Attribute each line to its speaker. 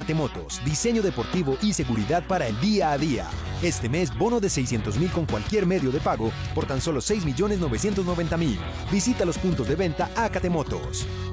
Speaker 1: Acatemotos, diseño deportivo y seguridad para el día a día. Este mes, bono de 600.000 con cualquier medio de pago por tan solo 6.990.000. Visita los puntos de venta Acatemotos.